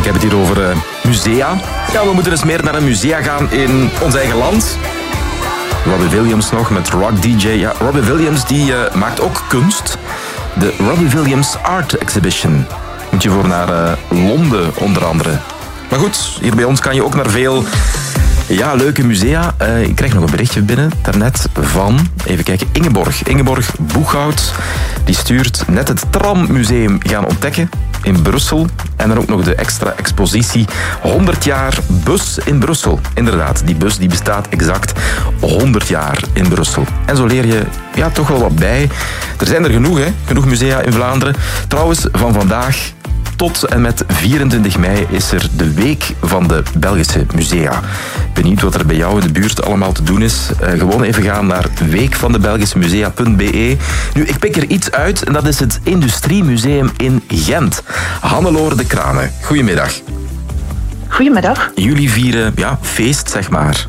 Ik heb het hier over musea. Ja, we moeten eens meer naar een musea gaan in ons eigen land. Robbie Williams nog met Rock DJ. Ja, Robbie Williams die maakt ook kunst. De Robbie Williams Art Exhibition. Moet je voor naar Londen onder andere. Maar goed, hier bij ons kan je ook naar veel leuke musea. Ik krijg nog een berichtje binnen daarnet van, even kijken, Ingeborg. Ingeborg Boeghout. Die stuurt net het Trammuseum gaan ontdekken in Brussel. En dan ook nog de extra expositie 100 jaar bus in Brussel. Inderdaad, die bus die bestaat exact 100 jaar in Brussel. En zo leer je toch wel wat bij. Er zijn er genoeg, hè? Genoeg musea in Vlaanderen. Trouwens, van vandaag tot en met 24 mei is er de Week van de Belgische Musea. Benieuwd wat er bij jou in de buurt allemaal te doen is? Gewoon even gaan naar weekvandebelgischemusea.be. Nu, ik pik er iets uit en dat is het Industriemuseum in Gent. Hannelore de Kranen, goedemiddag. Goedemiddag. Jullie vieren, feest, zeg maar.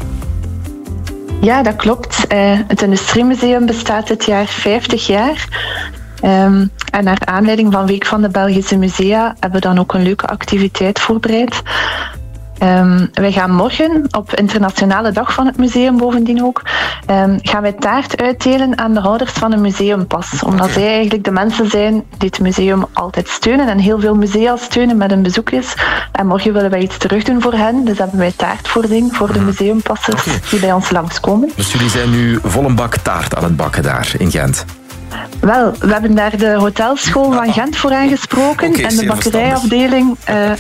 Ja, dat klopt. Het Industriemuseum bestaat dit jaar 50 jaar. En naar aanleiding van Week van de Belgische Musea hebben we dan ook een leuke activiteit voorbereid. Wij gaan morgen, op Internationale Dag van het Museum bovendien ook, gaan wij taart uitdelen aan de houders van een museumpas. Omdat zij eigenlijk de mensen zijn die het museum altijd steunen en heel veel musea steunen met hun bezoekjes. En morgen willen wij iets terug doen voor hen, dus hebben wij taart voorzien voor de museumpassers die bij ons langskomen. Dus jullie zijn nu vol een bak taart aan het bakken daar in Gent? Wel, we hebben daar de hotelschool van Gent voor aangesproken. En de bakkerijafdeling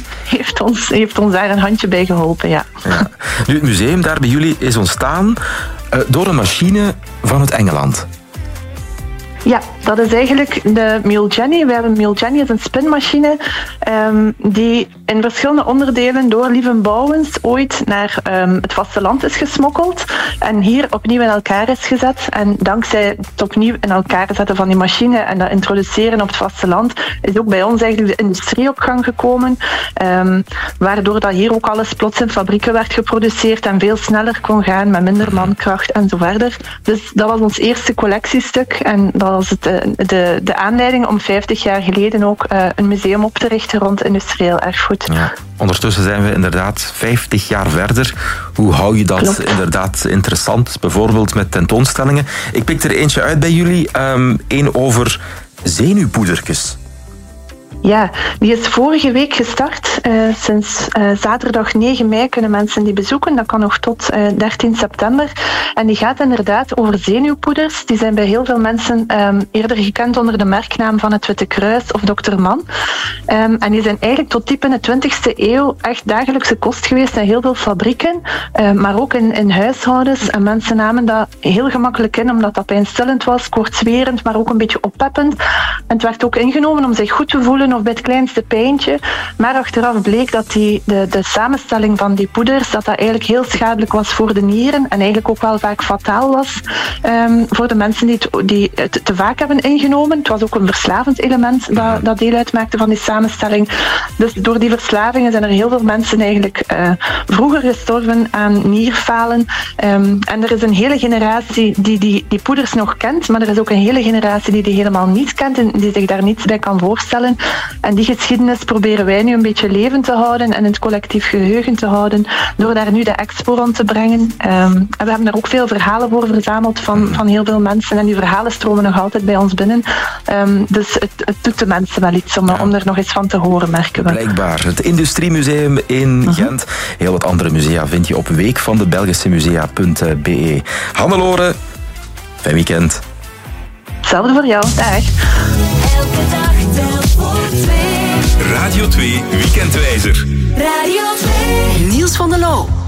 heeft ons daar een handje bij geholpen, ja. Nu, het museum daar bij jullie is ontstaan door een machine van het Engeland. Ja, dat is eigenlijk de Mule Jenny. We hebben Mule Jenny, is een spinmachine die in verschillende onderdelen door Lieven Bouwens ooit naar het vasteland is gesmokkeld en hier opnieuw in elkaar is gezet. En dankzij het opnieuw in elkaar zetten van die machine en dat introduceren op het vasteland is ook bij ons eigenlijk de industrie op gang gekomen, waardoor dat hier ook alles plots in fabrieken werd geproduceerd en veel sneller kon gaan met minder mankracht en zo verder. Dus dat was ons eerste collectiestuk en dat was de aanleiding om 50 jaar geleden ook een museum op te richten rond industrieel erfgoed. Ja. Ondertussen zijn we inderdaad 50 jaar verder. Hoe hou je dat inderdaad interessant? Bijvoorbeeld met tentoonstellingen. Ik pik er eentje uit bij jullie. Eén over zenuwpoedertjes. Ja, die is vorige week gestart. Sinds zaterdag 9 mei kunnen mensen die bezoeken. Dat kan nog tot 13 september. En die gaat inderdaad over zenuwpoeders. Die zijn bij heel veel mensen eerder gekend onder de merknaam van het Witte Kruis of Dr. Mann. En die zijn eigenlijk tot diep in de 20e eeuw echt dagelijkse kost geweest in heel veel fabrieken. Maar ook in huishoudens. En mensen namen dat heel gemakkelijk in, omdat dat pijnstillend was, koortswerend, maar ook een beetje oppeppend. En het werd ook ingenomen om zich goed te voelen of bij het kleinste pijntje. Maar achteraf bleek dat de samenstelling van die poeders, dat eigenlijk heel schadelijk was voor de nieren en eigenlijk ook wel vaak fataal was voor de mensen die het te vaak hebben ingenomen. Het was ook een verslavend element dat deel uitmaakte van die samenstelling. Dus door die verslavingen zijn er heel veel mensen eigenlijk vroeger gestorven aan nierfalen. En er is een hele generatie die poeders nog kent, maar er is ook een hele generatie die helemaal niet kent en die zich daar niets bij kan voorstellen. En die geschiedenis proberen wij nu een beetje levend te houden en in het collectief geheugen te houden door daar nu de expo rond te brengen. En we hebben er ook veel verhalen voor verzameld van heel veel mensen en die verhalen stromen nog altijd bij ons binnen. Dus het doet de mensen wel iets om er nog eens van te horen, merken we. Blijkbaar. Het Industriemuseum in Gent. Heel wat andere musea vind je op weekvandebelgischemusea.be. Hannelore, fijn weekend. Hetzelfde voor jou. Dag. Elke dag telt voor 2. Radio 2 Weekendwijzer. Radio 2. Niels van der Loo.